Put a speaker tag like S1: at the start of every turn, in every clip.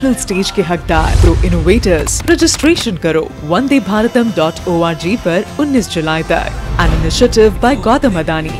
S1: Stage के हकदार pro innovators registration करो wandebharatam.org पर 19 जुलाई तक। An initiative by Gautam Adani।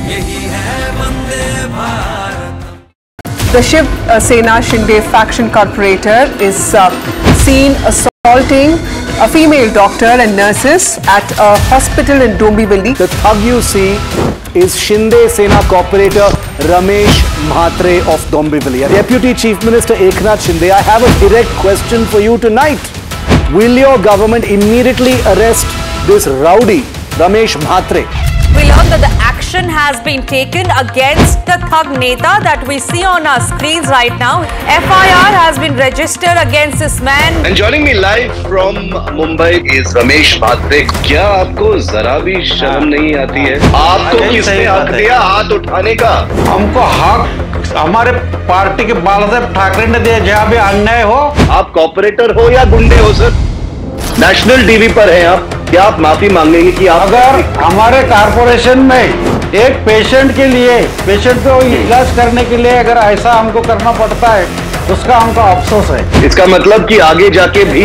S2: The Shiv Sena Shinde faction corporator is seen assaulting a female doctor and nurses at a hospital in Dombivli.
S3: The thug you see is Shinde Sena corporator Ramesh Mhatre of Dombivli. Deputy Chief Minister Eknath Shinde, I have a direct question for you tonight. Will your government immediately arrest this rowdy Ramesh Mhatre?
S4: We learned that the action has been taken against the thug neta that we see on our screens right now. FIR has been registered against this man.
S5: And joining me live from Mumbai is Ramesh Mhatre. क्या आपको जरा भी शर्म नहीं आती है? आपको किसने हक दिया हाथ उठाने का?
S6: हमको हक हमारे पार्टी के बालासाहेब ठाकरे ने दिया जहाँ भी अन्याय हो।
S5: आप कॉर्पोरेटर हो या गुंडे हो सर? नेशनल टीवी पर हैं आप। क्या आप माफी मांगेंगे कि आप
S6: अगर हमारे कारपोरेशन में एक पेशेंट के लिए पेशेंट को इलाज करने के लिए अगर ऐसा हमको करना पड़ता है तो उसका हमको अफसोस है।
S5: इसका मतलब कि आगे जाके भी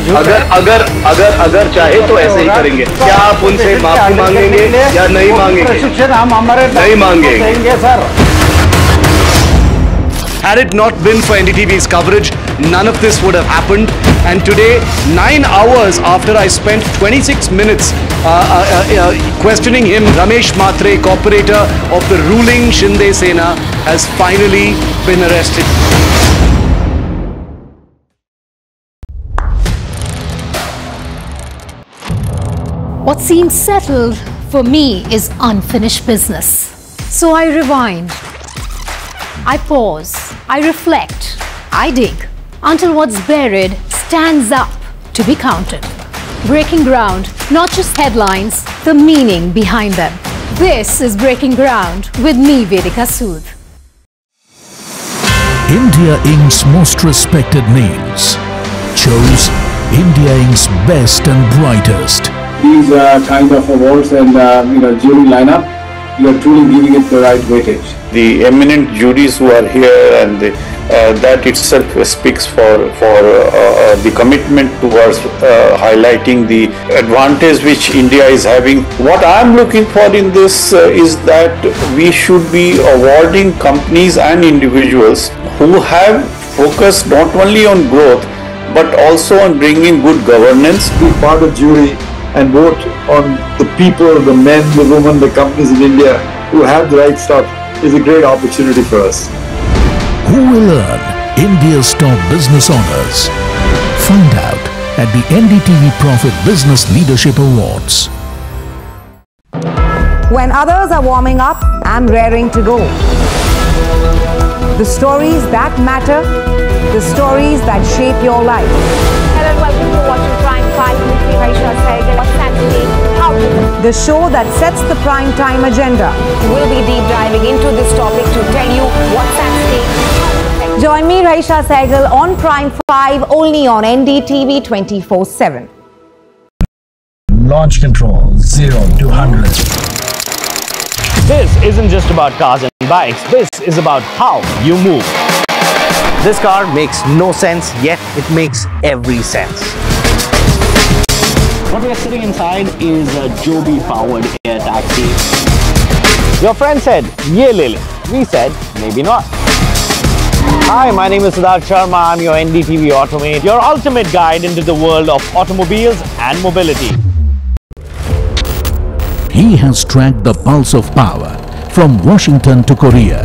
S5: अगर चाहे तो ऐसे ही करेंगे। क्या आप उनसे माफी मांगेंगे या नहीं मांगेंगे?
S6: प्रशिक्षण हम हमारे
S5: नहीं मांगेंगे
S6: sir.
S3: Had it not been for NDTV's coverage, none of this would have happened. And today, 9 hours after I spent 26 minutes questioning him, Ramesh Mhatre, corporator of the ruling Shinde Sena, has finally been arrested.
S7: What seems settled for me is unfinished business. So I rewind. I pause, I reflect, I dig, until what's buried stands up to be counted. Breaking ground, not just headlines, the meaning behind them. This is Breaking Ground with me, Vedika Sood.
S8: India Inc.'s most respected names chose India Inc.'s best and brightest.
S9: These kind of awards and jury lineup, you are truly giving it the right weightage.
S10: The eminent juries who are here and that itself speaks for the commitment towards highlighting the advantage which India is having. What I am looking for in this is that we should be awarding companies and individuals who have focused not only on growth but also on bringing good governance.
S9: Be part of jury and vote on the people, the men, the women, the companies in India who have the right stuff is a great opportunity for us.
S8: Who will earn India's top business honors? Find out at the NDTV Profit Business Leadership Awards.
S11: When others are warming up, I'm raring to go. The stories that matter, the stories that shape your life.
S4: Hello and welcome to watching Prime 5 with me, Raisha Sehgal. What's happening? How to
S11: The show that sets the prime time agenda.
S4: We'll be deep diving into this topic to tell you what's at stake.
S11: Join me, Raisha Sehgal, on Prime 5 only on NDTV 24/7.
S8: Launch control 0 to 100.
S12: This isn't just about cars and bikes. This is about how you move. This car makes no sense, yet it makes every sense. What we are sitting inside is a Joby-powered air taxi. Your friend said, "Ye le le." We said, maybe not. Hi, my name is Siddharth Sharma. I'm your NDTV Automate, your ultimate guide into the world of automobiles and mobility.
S8: He has tracked the pulse of power from Washington to Korea.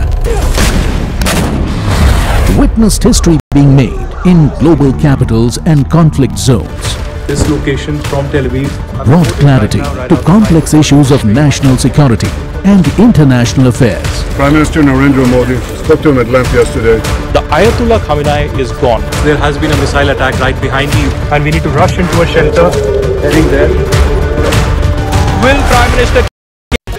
S8: Witnessed history being made in global capitals and conflict zones.
S13: This location from Tel Aviv
S8: Brought clarity to complex issues of national security and international affairs.
S14: Prime Minister Narendra Modi spoke to him at length yesterday.
S13: The Ayatollah Khamenei is gone. There has been a missile attack right behind you and we need to rush into a shelter. Heading there. Will Prime Minister